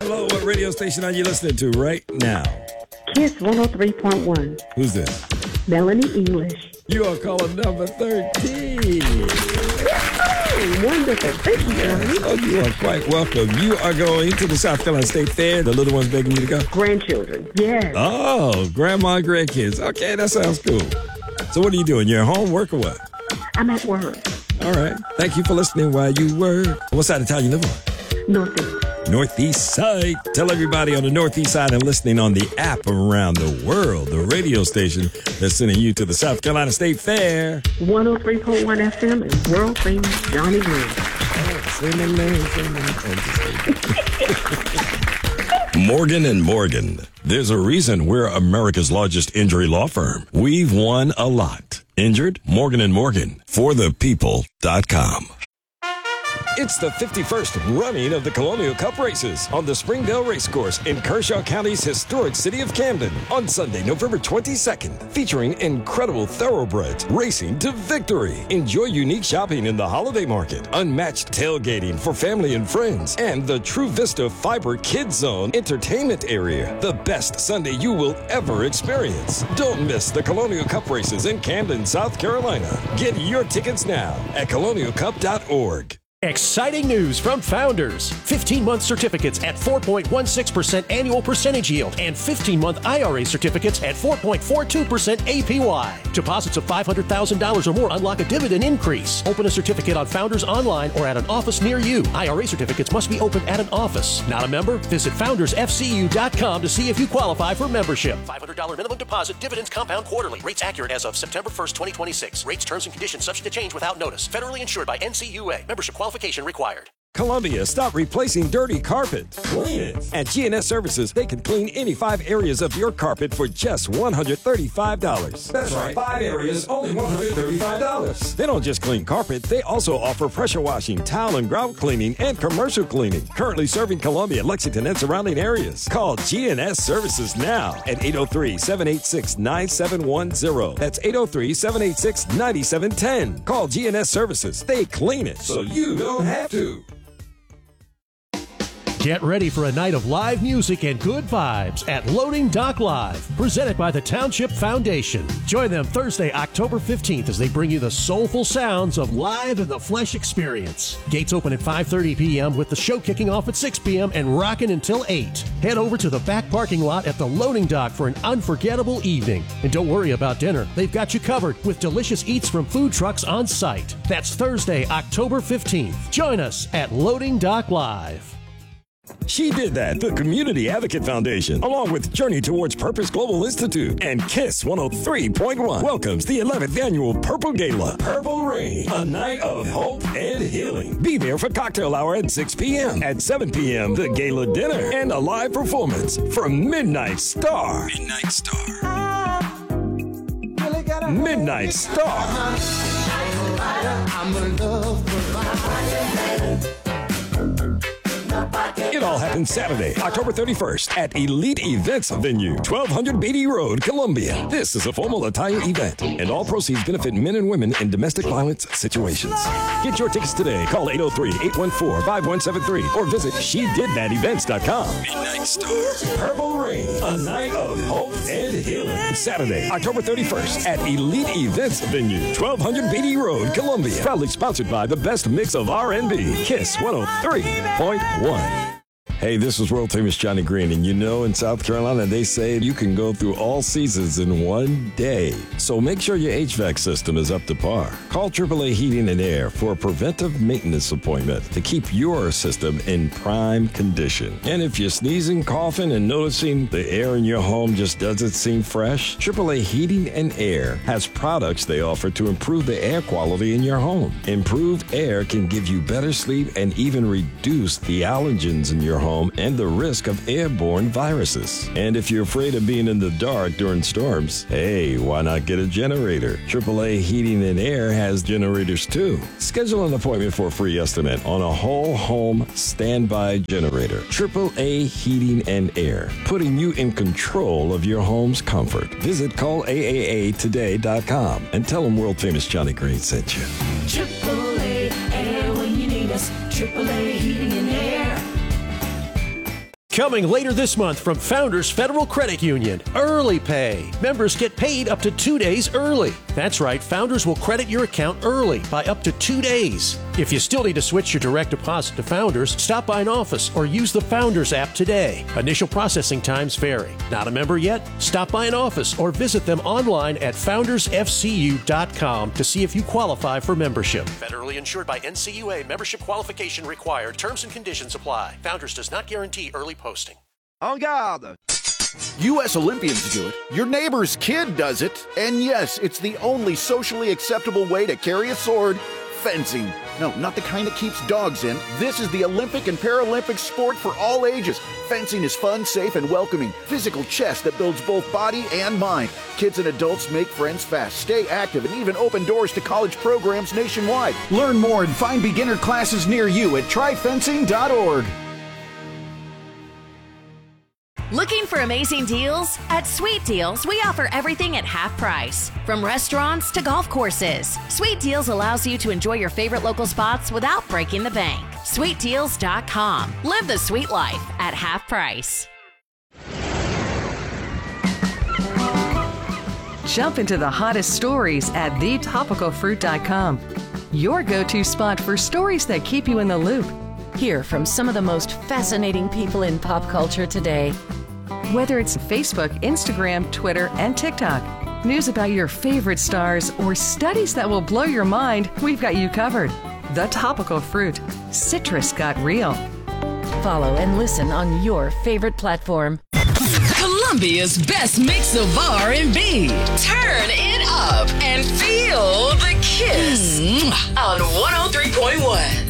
Hello, what radio station are you listening to right now? Kiss 103.1. Who's this? Melanie English. You are calling number 13. Oh, wonderful. Thank you, Melanie. Oh, you are quite welcome. You are going to the South Carolina State Fair. The little ones begging you to go? Grandchildren, yes. Oh, grandma and grandkids. Okay, that sounds cool. So what are you doing? You're at home, work, or what? I'm at work. All right. Thank you for listening while you work. What side of town you live on? Northeast. Northeast side. Tell everybody on the Northeast side and listening on the app around the world, the radio station that's sending you to the South Carolina State Fair. 103.1 FM and world famous Johnny Green. Morgan & Morgan. There's a reason we're America's largest injury law firm. We've won a lot. Injured? Morgan & Morgan. ForThePeople.com. It's the 51st running of the Colonial Cup races on the Springdale Racecourse in Kershaw County's historic city of Camden on Sunday, November 22nd, featuring incredible thoroughbreds racing to victory. Enjoy unique shopping in the holiday market, unmatched tailgating for family and friends, and the True Vista Fiber Kids Zone entertainment area. The best Sunday you will ever experience. Don't miss the Colonial Cup races in Camden, South Carolina. Get your tickets now at colonialcup.org. Exciting news from Founders. 15-month certificates at 4.16% annual percentage yield and 15-month IRA certificates at 4.42% APY. Deposits of $500,000 or more unlock a dividend increase. Open a certificate on Founders online or at an office near you. IRA certificates must be opened at an office. Not a member? Visit foundersfcu.com to see if you qualify for membership. $500 minimum deposit. Dividends compound quarterly. Rates accurate as of September 1st, 2026. Rates, terms, and conditions subject to change without notice. Federally insured by NCUA. Membership qualification required. Columbia, stop replacing dirty carpet. Clean it. At GNS Services, they can clean any 5 areas of your carpet for just $135. That's right, 5 areas, only $135. They don't just clean carpet, they also offer pressure washing, tile and grout cleaning, and commercial cleaning. Currently serving Columbia, Lexington, and surrounding areas. Call GNS Services now at 803-786-9710. That's 803-786-9710. Call GNS Services. They clean it so you don't have to. Get ready for a night of live music and good vibes at Loading Dock Live, presented by the Township Foundation. Join them Thursday, October 15th as they bring you the soulful sounds of Live in the Flesh experience. Gates open at 5:30 p.m. with the show kicking off at 6 p.m. and rocking until 8. Head over to the back parking lot at the Loading Dock for an unforgettable evening. And don't worry about dinner. They've got you covered with delicious eats from food trucks on site. That's Thursday, October 15th. Join us at Loading Dock Live. She Did That, the Community Advocate Foundation, along with Journey Towards Purpose Global Institute and KISS 103.1, welcomes the 11th annual Purple Gala, Purple Rain, a night of hope and healing. Be there for cocktail hour at 6 p.m. At 7 p.m., the gala dinner and a live performance from Midnight Star. Midnight Star. Midnight Star. It all happens Saturday, October 31st at Elite Events Venue, 1200 Beatty Road, Columbia. This is a formal Italian event, and all proceeds benefit men and women in domestic violence situations. Get your tickets today. Call 803-814-5173 or visit SheDidThatEvents.com. Midnight Star. Purple Rain, a night of hope and healing. Saturday, October 31st at Elite Events Venue, 1200 Beatty Road, Columbia. Proudly sponsored by the best mix of R&B, KISS 103.1. Hey, this is world famous Johnny Green, and you know in South Carolina they say you can go through all seasons in one day. So make sure your HVAC system is up to par. Call AAA Heating and Air for a preventive maintenance appointment to keep your system in prime condition. And if you're sneezing, coughing, and noticing the air in your home just doesn't seem fresh, AAA Heating and Air has products they offer to improve the air quality in your home. Improved air can give you better sleep and even reduce the allergens in your home and the risk of airborne viruses. And if you're afraid of being in the dark during storms, hey, why not get a generator? AAA Heating and Air has generators too. Schedule an appointment for a free estimate on a whole home standby generator. AAA Heating and Air, putting you in control of your home's comfort. Visit callaAAtoday.com and tell them world famous Johnny Green sent you. AAA Air when you need us. AAA Heating and Air. Coming later this month from Founders Federal Credit Union, Early Pay. Members get paid up to 2 days early. That's right, Founders will credit your account early by up to 2 days. If you still need to switch your direct deposit to Founders, stop by an office or use the Founders app today. Initial processing times vary. Not a member yet? Stop by an office or visit them online at foundersfcu.com to see if you qualify for membership. Federally insured by NCUA. Membership qualification required. Terms and conditions apply. Founders does not guarantee early posting. En garde! U.S. Olympians do it. Your neighbor's kid does it. And yes, it's the only socially acceptable way to carry a sword. Fencing. No, not the kind that keeps dogs in. This is the Olympic and Paralympic sport for all ages. Fencing is fun, safe, and welcoming. Physical chess that builds both body and mind. Kids and adults make friends fast, stay active, and even open doors to college programs nationwide. Learn more and find beginner classes near you at tryfencing.org. Looking for amazing deals? At Sweet Deals, we offer everything at half price. From restaurants to golf courses, Sweet Deals allows you to enjoy your favorite local spots without breaking the bank. SweetDeals.com. Live the sweet life at half price. Jump into the hottest stories at thetopicalfruit.com. Your go-to spot for stories that keep you in the loop. Hear from some of the most fascinating people in pop culture today. Whether it's Facebook, Instagram, Twitter, and TikTok, news about your favorite stars, or studies that will blow your mind, we've got you covered. The Topical Fruit. Citrus got real. Follow and listen on your favorite platform. Columbia's best mix of R&B. Turn it up and feel the kiss on 103.1.